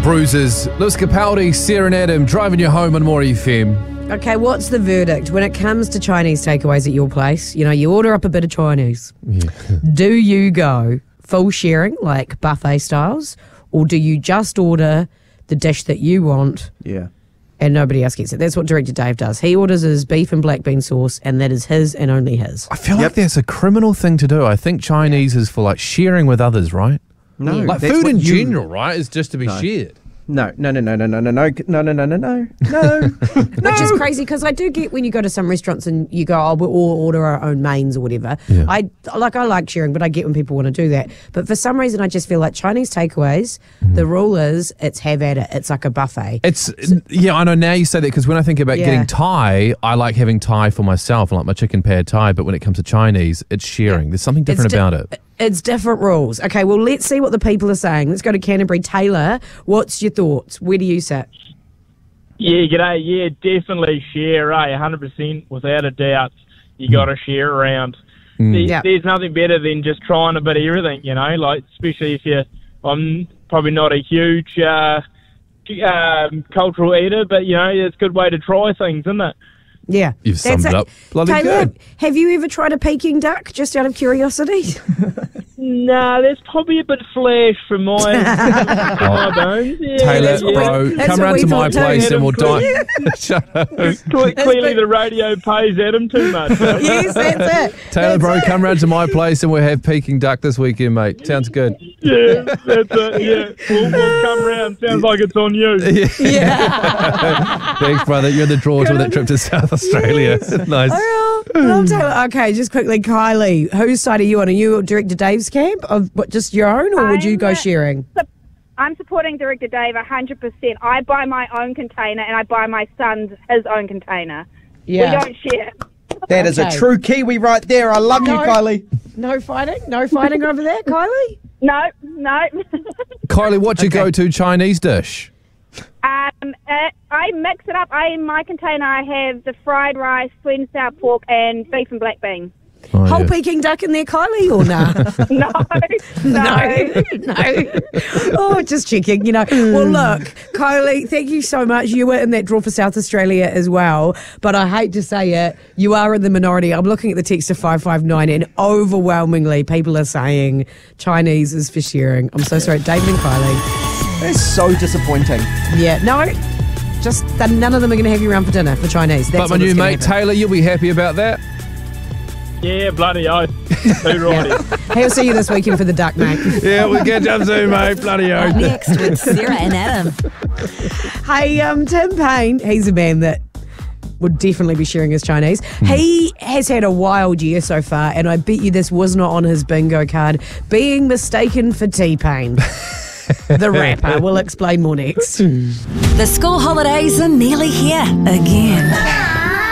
Bruisers. Lewis Capaldi, Sarah and Adam, driving you home on More FM. Okay, what's the verdict when it comes to Chinese takeaways at your place? You know, you order up a bit of Chinese. Yeah. Do you go full sharing, like buffet styles, or do you just order the dish that you want? Yeah. And nobody else gets it. That's what Director Dave does. He orders his beef and black bean sauce, and that is his and only his. I feel like that's a criminal thing to do. I think Chinese is for like sharing with others, right? No. Like food in general, right, is just to be shared. No. Which is crazy because I do get when you go to some restaurants and you go, we'll all order our own mains or whatever. Yeah. I like sharing, but I get when people want to do that. But for some reason, I just feel like Chinese takeaways, the rule is it's have at it. It's like a buffet. I know now you say that because when I think about getting Thai, I like having Thai for myself, like my chicken pad Thai. But when it comes to Chinese, it's sharing. There's something different about it. It's different rules. Okay, well, let's see what the people are saying. Let's go to Canterbury. Taylor, what's your thoughts? Where do you sit? Yeah, g'day. Yeah, definitely share, 100%, without a doubt. You got to share around. There's nothing better than just trying a bit of everything, you know, like especially if I'm probably not a huge cultural eater, but, you know, it's a good way to try things, isn't it? Yeah. You've summed it up bloody Taylor, good. Have you ever tried a Peking duck, just out of curiosity? No, that's probably a bit flash for my bones. Yeah, Taylor, bro, come round to my place and we'll die. Shut up. Clearly the radio pays Adam too much. Yes, that's it. Taylor, bro, come round to my place and we'll have Peking duck this weekend, mate. Sounds good. Yeah, that's it. Yeah, we'll come round. Sounds like it's on you. Yeah. Thanks, brother. You're the draw to that trip to South Australia. Nice. Well, Taylor, okay, just quickly, Kylie, whose side are you on? Are you Director Dave's camp of just your own, or would you go sharing? I'm supporting Director Dave 100%. I buy my own container and I buy my son's his own container. Yeah. We don't share. That is a true Kiwi right there. I love you, Kylie. No fighting? No fighting over there, Kylie? No. Kylie, what's your go-to Chinese dish? I mix it up. In my container, I have the fried rice, sweet and sour pork, and beef and black bean. Whole Peking duck in there, Kylie, or nah? No. Oh, just checking, you know. Well, look, Kylie, thank you so much. You were in that draw for South Australia as well, but I hate to say it, you are in the minority. I'm looking at the text of 559, and overwhelmingly people are saying Chinese is for sharing. I'm so sorry, David and Kylie. That's so disappointing. Yeah, no, just none of them are going to have you around for dinner for Chinese. That's but my new mate, Taylor, you'll be happy about that. Yeah, bloody oath. Too righty. He'll see you this weekend for the duck, mate. Yeah, we'll catch up soon, mate. Bloody oath. Next with Sarah and Adam. Hey, Tim Payne, he's a man that would definitely be sharing his Chinese. He has had a wild year so far, and I bet you this was not on his bingo card, being mistaken for T-Pain. The rapper. We'll explain more next. The school holidays are nearly here again.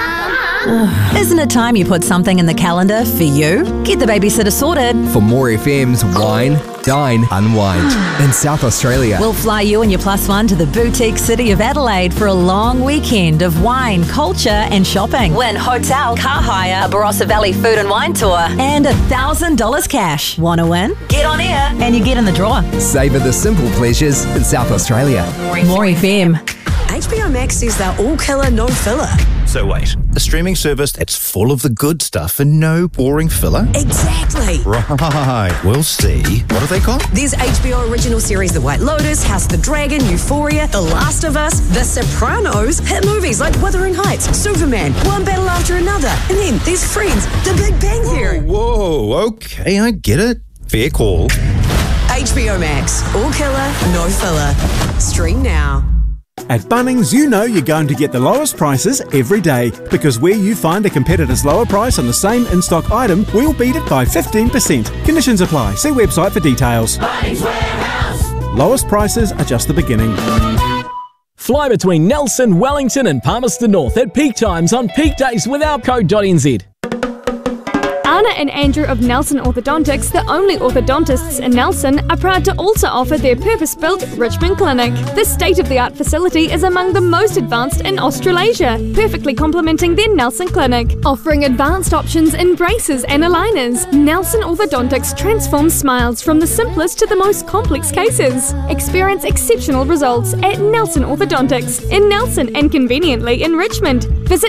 Isn't it time you put something in the calendar for you? Get the babysitter sorted. For More FM's Wine, Dine, Unwind in South Australia. We'll fly you and your plus one to the boutique city of Adelaide for a long weekend of wine, culture and shopping. Win hotel, car hire, a Barossa Valley food and wine tour, and $1,000 cash. Want to win? Get on air and you get in the draw. Savor the simple pleasures in South Australia. More FM. HBO Max says they're all killer, no filler. So wait, a streaming service that's full of the good stuff and no boring filler? Exactly. Right, we'll see. What are they called? There's HBO original series The White Lotus, House of the Dragon, Euphoria, The Last of Us, The Sopranos, hit movies like Wuthering Heights, Superman, one battle after another, and then there's Friends, The Big Bang Theory. Whoa, okay, I get it. Fair call. HBO Max, all killer, no filler. Stream now. At Bunnings, you know you're going to get the lowest prices every day, because where you find a competitor's lower price on the same in-stock item, we'll beat it by 15%. Conditions apply. See website for details. Bunnings Warehouse. Lowest prices are just the beginning. Fly between Nelson, Wellington and Palmerston North at peak times on peak days with our code.nz. Anna and Andrew of Nelson Orthodontics, the only orthodontists in Nelson, are proud to also offer their purpose-built Richmond Clinic. This state-of-the-art facility is among the most advanced in Australasia, perfectly complementing their Nelson Clinic. Offering advanced options in braces and aligners, Nelson Orthodontics transforms smiles from the simplest to the most complex cases. Experience exceptional results at Nelson Orthodontics in Nelson and conveniently in Richmond. Visit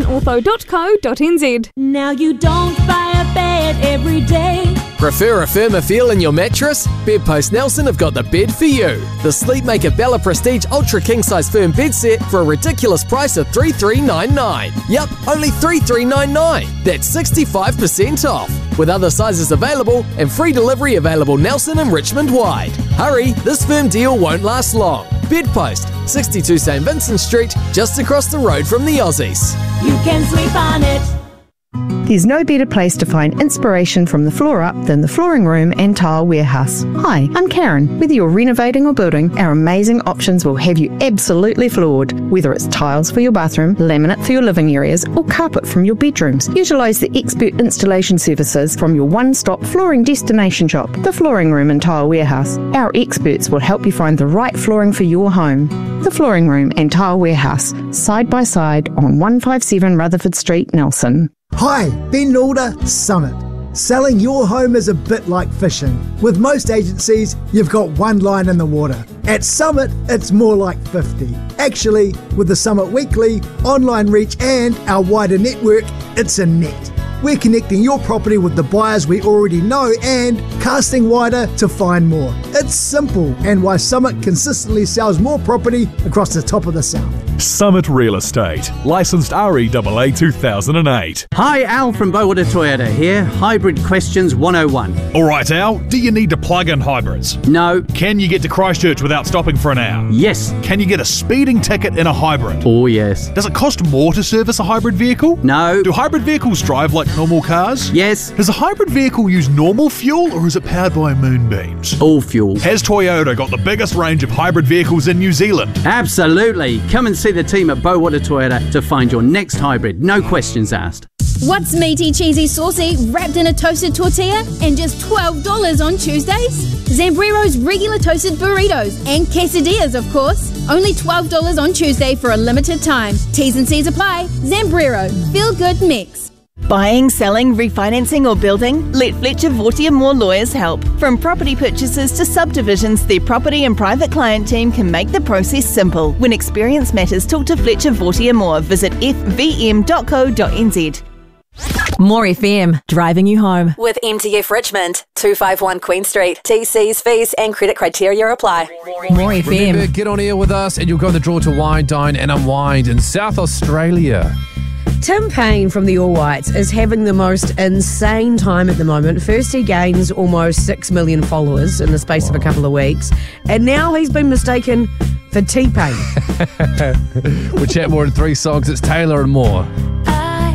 nelsonortho.co.nz. Now you don't buy a bed every day. Prefer a firmer feel in your mattress? Bedpost Nelson have got the bed for you. The Sleepmaker Bella Prestige Ultra King Size Firm Bed Set for a ridiculous price of $3,399. Yup, only $3,399. That's 65% off. With other sizes available and free delivery available Nelson and Richmond wide. Hurry, this firm deal won't last long. Bedpost, 62 St Vincent Street, just across the road from the Aussies. You can sleep on it. There's no better place to find inspiration from the floor up than the Flooring Room and Tile Warehouse. Hi, I'm Karen. Whether you're renovating or building, our amazing options will have you absolutely floored. Whether it's tiles for your bathroom, laminate for your living areas, or carpet from your bedrooms, utilise the expert installation services from your one-stop flooring destination shop, the Flooring Room and Tile Warehouse. Our experts will help you find the right flooring for your home. The Flooring Room and Tile Warehouse, side by side on 157 Rutherford Street, Nelson. Hi, Ben Lauder, Summit. Selling your home is a bit like fishing. With most agencies, you've got one line in the water. At Summit, it's more like 50. Actually, with the Summit Weekly, online reach and our wider network, it's a net. We're connecting your property with the buyers we already know and casting wider to find more. It's simple and why Summit consistently sells more property across the top of the South. Summit Real Estate, licensed REAA 2008. Hi, Al from Bowwater Toyota here. Hybrid Questions 101. All right, Al, do you need to plug in hybrids? No. Can you get to Christchurch without stopping for an hour? Yes. Can you get a speeding ticket in a hybrid? Oh, yes. Does it cost more to service a hybrid vehicle? No. Do hybrid vehicles drive like normal cars? Yes. Does a hybrid vehicle use normal fuel or is it powered by moonbeams? All fuel. Has Toyota got the biggest range of hybrid vehicles in New Zealand? Absolutely. Come and see the team at Bowwater Toyota to find your next hybrid. No questions asked. What's meaty, cheesy, saucy, wrapped in a toasted tortilla and just $12 on Tuesdays? Zambrero's regular toasted burritos and quesadillas, of course. Only $12 on Tuesday for a limited time. T's and C's apply. Zambrero. Feel good mix. Buying, selling, refinancing or building? Let Fletcher Vortier Moore Lawyers help. From property purchases to subdivisions, their property and private client team can make the process simple. When experience matters, talk to Fletcher Vortier Moore. Visit fvm.co.nz. More FM, driving you home. With MTF Richmond, 251 Queen Street. TCs, fees and credit criteria apply. More FM. Remember, get on air with us and you'll go on the draw to Wine, Dine and Unwind in South Australia. Tim Payne from the All Whites is having the most insane time at the moment. First, he gains almost 6 million followers in the space of a couple of weeks, and now he's been mistaken for T-Pain. We'll chat more in 3 songs. It's Taylor and More.